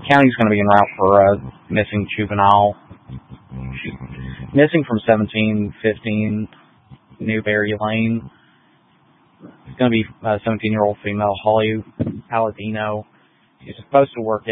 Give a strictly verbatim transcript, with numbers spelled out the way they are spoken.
County's going to be en route for a missing juvenile. She, missing from seventeen fifteen Newberry Lane. It's going to be a seventeen-year-old female, Holly Palladino. She's supposed to work